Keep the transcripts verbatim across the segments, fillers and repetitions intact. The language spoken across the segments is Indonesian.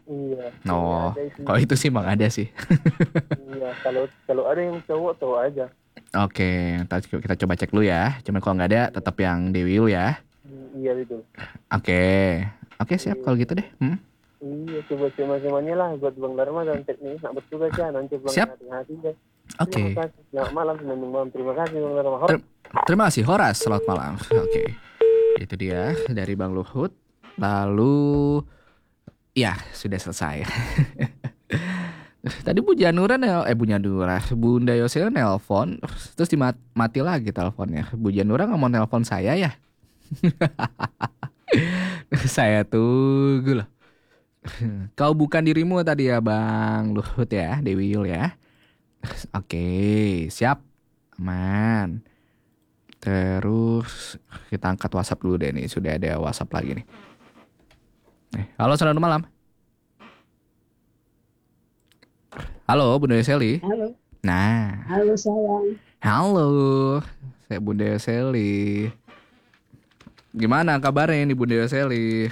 Iya, kayaknya Oh, ada itu. kalau itu sih emang ada sih. Iya, kalau kalau ada yang cowok cowok aja. Oke, ntar kita coba cek dulu ya. Cuman kalau nggak ada, Iya, tetap yang Dewiul ya. iya itu. Oke, oke siap kalau gitu Iya, deh. Hmm? iya coba semuanya lah buat Bang Dharma dan teknis nak bertugas ya nanti Siap. pulangnya hati-hati deh. Terima Oke. kasih. Selamat malam, selamat malam. Terima kasih Bang Dharma. Hor. Ter- terima kasih Horas. Selamat malam. Oke, itu dia dari Bang Luhut. Lalu, ya sudah selesai. Tadi Bu Janura nel, eh Bu Janura, Bunda Yosel nelpon, terus dimati lagi teleponnya. Bu Janura nggak mau nelpon saya ya? Saya tunggu loh. Kau bukan dirimu tadi ya Bang Luhut ya, Dewi Yul ya. Oke, siap, aman. Terus kita angkat WhatsApp dulu deh nih, sudah ada WhatsApp lagi nih. Eh, halo, selamat malam. Halo Bunda Yoseli. Halo, Nah, halo sayang. halo, saya Bunda Yoseli. Gimana kabarnya nih Bunda Yoseli?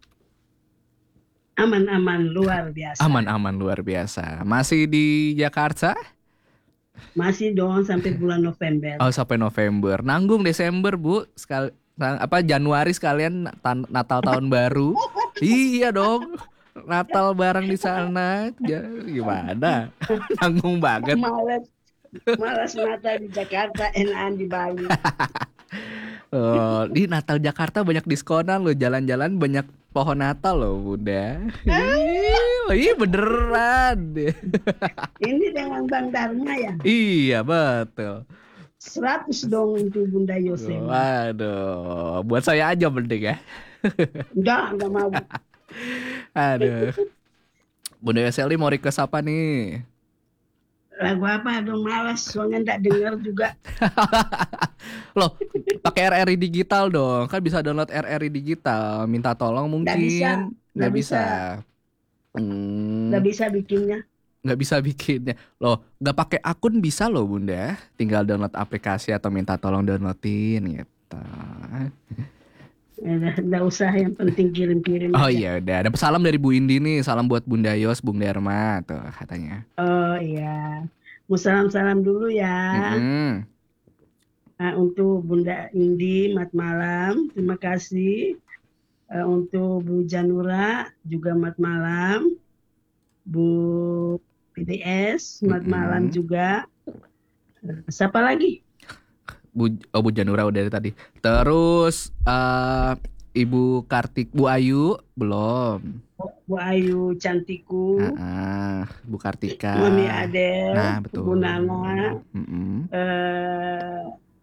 Aman-aman luar biasa. Aman-aman luar biasa. Masih di Jakarta? Masih dong sampai bulan November. Oh, sampai November. Nanggung Desember, Bu. Sekal na- apa Januari sekalian tan- Natal tahun baru. Iya dong. Natal bareng di sana. Ya, gimana? Nanggung banget. Malas, malas Natal di Jakarta, enakan di Bali. Oh, di Natal Jakarta banyak diskonan loh. Jalan-jalan banyak pohon Natal loh, Bunda. Ih, ih, beneran. Ini dengan Bang Dharma ya, Iya, betul. seratus dong untuk Bunda Yosef. Waduh, buat saya aja mending ya. Enggak, enggak mau. Aduh. Bunda Yoseli mau request apa nih? Lagu apa dong, malas, soalnya enggak dengar juga. Loh, pakai R R I digital dong. Kan bisa download R R I digital. Minta tolong mungkin. Nggak bisa, Nggak nggak bisa. bisa. Hmm, Enggak bisa bikinnya. nggak bisa bikinnya. Loh, nggak pakai akun bisa loh Bunda. Tinggal download aplikasi atau minta tolong downloadin gitu. Enggak, enggak usah, yang penting kirim-kirim Oh aja. iya udah. Ada salam dari Bu Indi nih. Salam buat Bunda Yos, Bung Dharma tuh katanya. Oh iya. Mau salam-salam dulu ya. Mm-mm. Nah, untuk Bunda Indi, mat malam, terima kasih. Uh, untuk Bu Janura juga mat malam, Bu P D S mat Mm-mm. malam juga. Uh, siapa lagi? Bu, oh Bu Janura udah dari tadi. Terus eh, Ibu Kartik, Bu Ayu belum. Bu Ayu cantikku, Ah, Bu Kartika. Mami Adel, Nah betul. Bu Nana, Mm-mm. uh,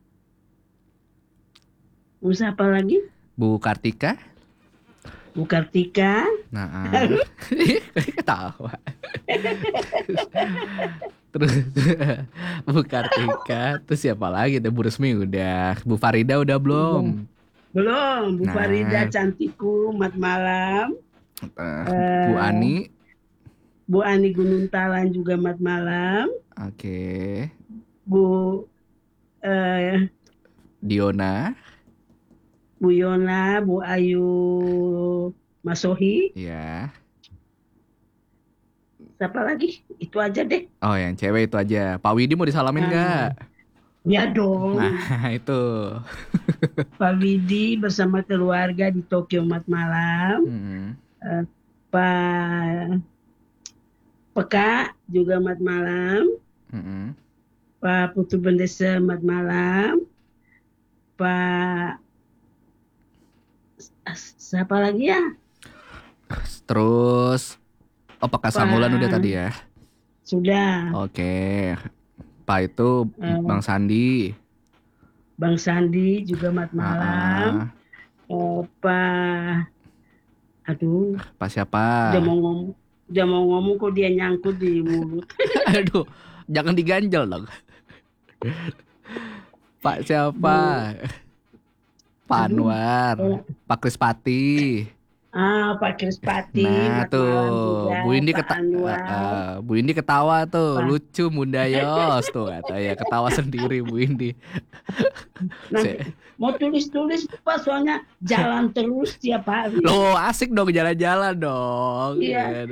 Bu siapa lagi? Bu Kartika. Bu Kartika. Nah, ah. Ketawa. Terus Bu Kartika, terus siapa lagi? Ada Bu Resmi udah, Bu Farida udah belum? Belum, Bu Nah. Farida cantikku, mat malam. Eh, Bu Ani, Bu Ani Gunung Talan juga mat malam. oke. Bu eh, Diona, Bu Yona, Bu Ayu Masohi. ya. Siapa lagi? Itu aja deh. Oh yang cewek itu aja. Pak Widi mau disalamin Ah. nggak? Ya dong. Nah itu. Pak Widi bersama keluarga di Tokyo mat malam. Hmm. Eh, Pak Peka juga mat malam. Mm-mm. Pak Putu Bendesa mat malam. Pak siapa lagi ya? Terus, oh Pak Kasamulan Pak- udah tadi ya. Sudah. Oke. Pak itu Eh. Bang Sandi. Bang Sandi juga mat malam. Ah, Eh, Pak, aduh, Pak siapa? udah mau ngomong, udah mau ngomong kok dia nyangkut di mulut. Aduh, jangan diganjel dong. Pak siapa? Pak Aduh. Anwar, Pak Krispati. Ah, Pak Krispati, Nah mat tuh, malam juga. Bu Indi Pak keta- Anwar. eh, eh, Bu Indi ketawa tuh, Pak. lucu Bunda Yos tuh katanya, ketawa sendiri Bu Indi. Nanti mau tulis-tulis Pak, soalnya jalan terus tiap hari. Loh asik dong jalan-jalan dong. Iya. Ya,